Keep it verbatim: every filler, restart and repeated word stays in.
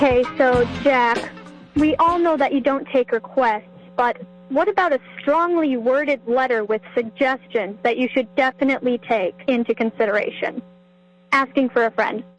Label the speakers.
Speaker 1: Okay, so Jack, we all know that you don't take requests, but what about a strongly worded letter with suggestions that you should definitely take into consideration? Asking for a friend.